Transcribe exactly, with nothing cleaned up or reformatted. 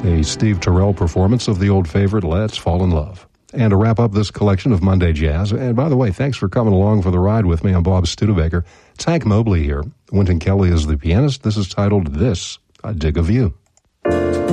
a Steve Terrell performance of the old favorite, Let's Fall in Love. And to wrap up this collection of Monday Jazz, and by the way, thanks for coming along for the ride with me. I'm Bob Studebaker. It's Hank Mobley here. Wynton Kelly is the pianist. This is titled This, I Dig of You.